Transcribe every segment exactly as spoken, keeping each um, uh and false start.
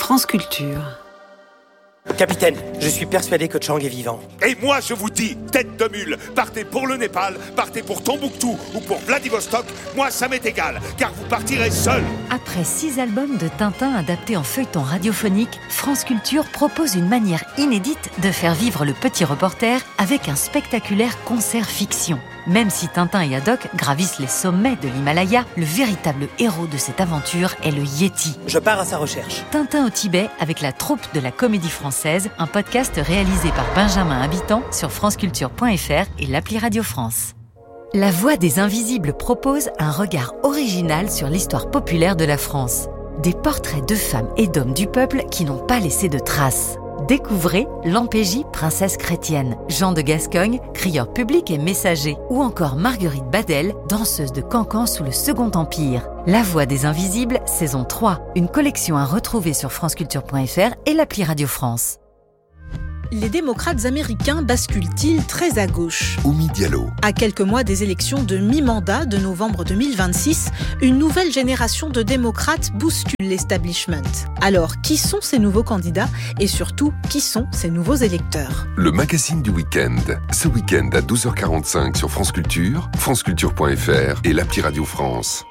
France Culture. Capitaine, je suis persuadé que Chang est vivant. Et moi je vous dis, tête de mule, partez pour le Népal, partez pour Tombouctou ou pour Vladivostok, moi ça m'est égal, car vous partirez seul. Après six albums de Tintin adaptés en feuilleton radiophonique, France Culture propose une manière inédite de faire vivre le petit reporter avec un spectaculaire concert fiction. Même si Tintin et Haddock gravissent les sommets de l'Himalaya, le véritable héros de cette aventure est le Yéti. Je pars à sa recherche. Tintin au Tibet avec la troupe de la Comédie Française, un podcast réalisé par Benjamin Habitant sur franceculture point f r et l'appli Radio France. La Voix des Invisibles propose un regard original sur l'histoire populaire de la France. Des portraits de femmes et d'hommes du peuple qui n'ont pas laissé de traces. Découvrez Lampégie, princesse chrétienne, Jean de Gascogne, crieur public et messager, ou encore Marguerite Badel, danseuse de cancan sous le Second Empire. La Voix des Invisibles, saison trois, une collection à retrouver sur franceculture point f r et l'appli Radio France. Les démocrates américains basculent-ils très à gauche ? Oumi Diallo. À quelques mois des élections de mi-mandat de novembre deux mille vingt-six, une nouvelle génération de démocrates bouscule l'establishment. Alors, qui sont ces nouveaux candidats et surtout, qui sont ces nouveaux électeurs ? Le magazine du week-end. Ce week-end à douze heures quarante-cinq sur France Culture, franceculture point f r et l'appli Radio France.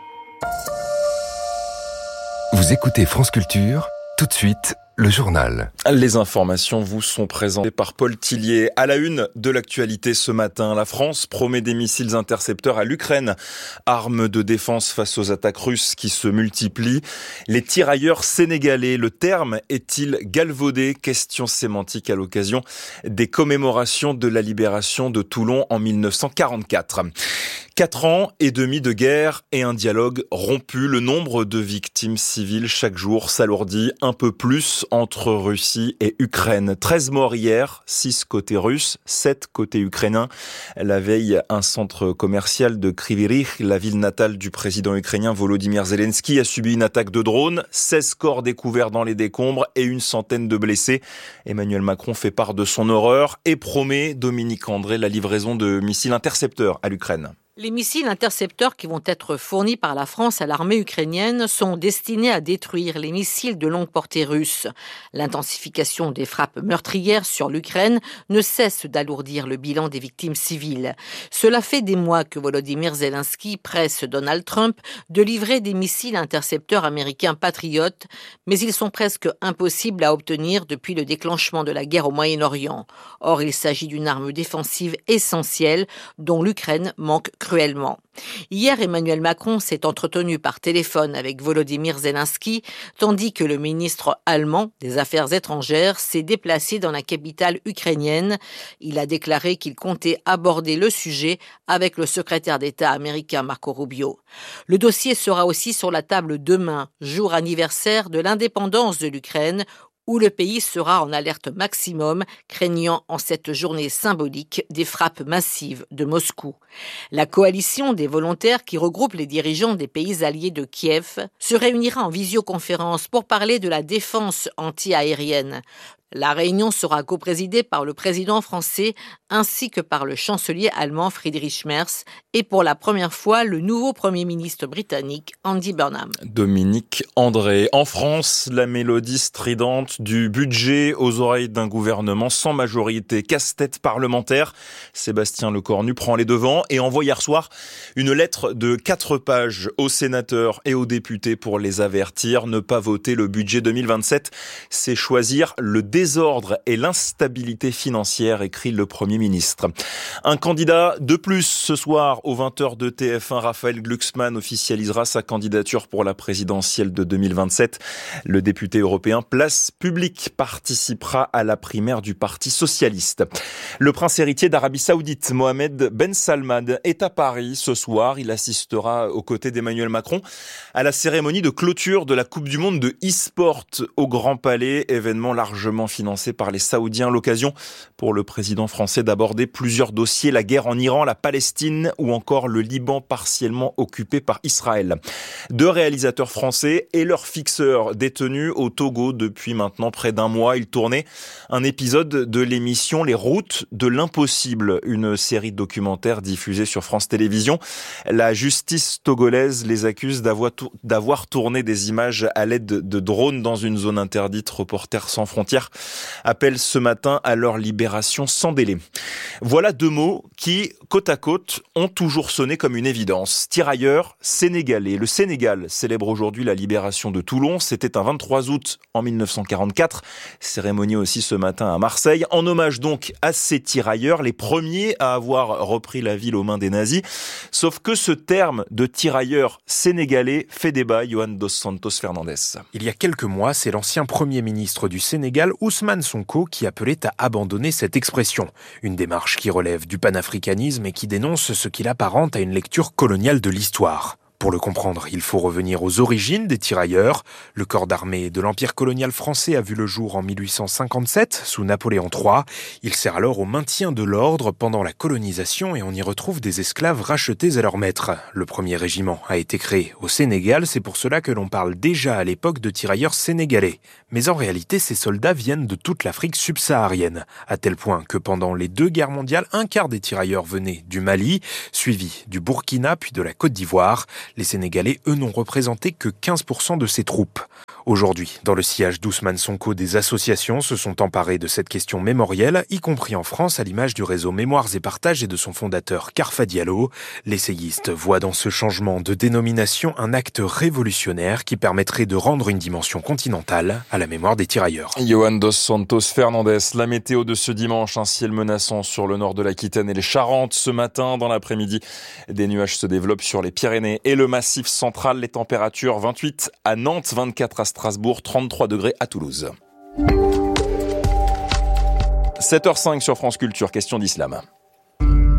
Vous écoutez France Culture, tout de suite, le journal. Les informations vous sont présentées par Paul Tillier. À la une de l'actualité ce matin, la France promet des missiles intercepteurs à l'Ukraine. Arme de défense face aux attaques russes qui se multiplient. Les tirailleurs sénégalais, le terme est-il galvaudé ? Question sémantique à l'occasion des commémorations de la libération de Toulon en mille neuf cent quarante-quatre. Quatre ans et demi de guerre et un dialogue rompu. Le nombre de victimes civiles chaque jour s'alourdit un peu plus entre Russie et Ukraine. treize morts hier, six côté russe, sept côté ukrainien. La veille, un centre commercial de Kryvyi Rih, la ville natale du président ukrainien Volodymyr Zelensky, a subi une attaque de drone. seize corps découverts dans les décombres et une centaine de blessés. Emmanuel Macron fait part de son horreur et promet, Dominique André, la livraison de missiles intercepteurs à l'Ukraine. Les missiles intercepteurs qui vont être fournis par la France à l'armée ukrainienne sont destinés à détruire les missiles de longue portée russes. L'intensification des frappes meurtrières sur l'Ukraine ne cesse d'alourdir le bilan des victimes civiles. Cela fait des mois que Volodymyr Zelensky presse Donald Trump de livrer des missiles intercepteurs américains patriotes, mais ils sont presque impossibles à obtenir depuis le déclenchement de la guerre au Moyen-Orient. Or, il s'agit d'une arme défensive essentielle dont l'Ukraine manque cruellement. Hier, Emmanuel Macron s'est entretenu par téléphone avec Volodymyr Zelensky, tandis que le ministre allemand des Affaires étrangères s'est déplacé dans la capitale ukrainienne. Il a déclaré qu'il comptait aborder le sujet avec le secrétaire d'État américain Marco Rubio. Le dossier sera aussi sur la table demain, jour anniversaire de l'indépendance de l'Ukraine, où le pays sera en alerte maximum, craignant en cette journée symbolique des frappes massives de Moscou. La coalition des volontaires qui regroupe les dirigeants des pays alliés de Kiev se réunira en visioconférence pour parler de la défense anti-aérienne. La réunion sera coprésidée par le président français ainsi que par le chancelier allemand Friedrich Merz et pour la première fois le nouveau Premier ministre britannique Andy Burnham. Dominique André. En France, la mélodie stridente du budget aux oreilles d'un gouvernement sans majorité, casse-tête parlementaire. Sébastien Lecornu prend les devants et envoie hier soir une lettre de quatre pages aux sénateurs et aux députés pour les avertir. Ne pas voter le budget deux mille vingt-sept, c'est choisir le désordre et l'instabilité financière, écrit le Premier ministre. Un candidat de plus ce soir aux vingt heures de T F un, Raphaël Glucksmann officialisera sa candidature pour la présidentielle de deux mille vingt-sept. Le député européen Place Publique participera à la primaire du Parti socialiste. Le prince héritier d'Arabie Saoudite, Mohamed Ben Salman, est à Paris ce soir. Il assistera aux côtés d'Emmanuel Macron à la cérémonie de clôture de la Coupe du Monde de e-sport au Grand Palais, événement largement financé par les Saoudiens. L'occasion pour le président français d'aborder plusieurs dossiers, la guerre en Iran, la Palestine ou encore le Liban partiellement occupé par Israël. Deux réalisateurs français et leurs fixeurs détenus au Togo depuis maintenant près d'un mois. Ils tournaient un épisode de l'émission Les Routes de l'impossible, une série de documentaires diffusée sur France Télévisions. La justice togolaise les accuse d'avoir, tour- d'avoir tourné des images à l'aide de drones dans une zone interdite. Reporters sans frontières appellent ce matin à leur libération sans délai. Voilà deux mots qui, côte à côte, ont toujours sonné comme une évidence. Tirailleurs sénégalais. Le Sénégal célèbre aujourd'hui la libération de Toulon. C'était un vingt-trois août en mille neuf cent quarante-quatre. Cérémonie aussi ce matin à Marseille. En hommage donc à ces tirailleurs, les premiers à avoir repris la ville aux mains des nazis. Sauf que ce terme de tirailleurs sénégalais fait débat. Johan dos Santos Fernandes. Il y a quelques mois, c'est l'ancien Premier ministre du Sénégal, Ousmane Sonko, qui appelait à abandonner cette expression. Une démarche qui relève du panafricanisme et qui dénonce ce qu'il apparente à une lecture coloniale de l'histoire. Pour le comprendre, il faut revenir aux origines des tirailleurs. Le corps d'armée de l'Empire colonial français a vu le jour en mille huit cent cinquante-sept, sous Napoléon trois. Il sert alors au maintien de l'ordre pendant la colonisation et on y retrouve des esclaves rachetés à leur maître. Le premier régiment a été créé au Sénégal, c'est pour cela que l'on parle déjà à l'époque de tirailleurs sénégalais. Mais en réalité, ces soldats viennent de toute l'Afrique subsaharienne, à tel point que pendant les deux guerres mondiales, un quart des tirailleurs venaient du Mali, suivi du Burkina puis de la Côte d'Ivoire. Les Sénégalais, eux, n'ont représenté que quinze pour cent de ces troupes. Aujourd'hui, dans le sillage d'Ousmane Sonko, des associations se sont emparées de cette question mémorielle, y compris en France, à l'image du réseau Mémoires et Partages et de son fondateur Karfa Diallo. L'essayiste voit dans ce changement de dénomination un acte révolutionnaire qui permettrait de rendre une dimension continentale à la mémoire des tirailleurs. Johan dos Santos Fernandes, la météo de ce dimanche, un ciel menaçant sur le nord de l'Aquitaine et les Charentes. Ce matin, dans l'après-midi, des nuages se développent sur les Pyrénées et le Massif central. Les températures vingt-huit à Nantes, vingt-quatre à Strasbourg, trente-trois degrés à Toulouse. sept heures cinq sur France Culture, question d'islam.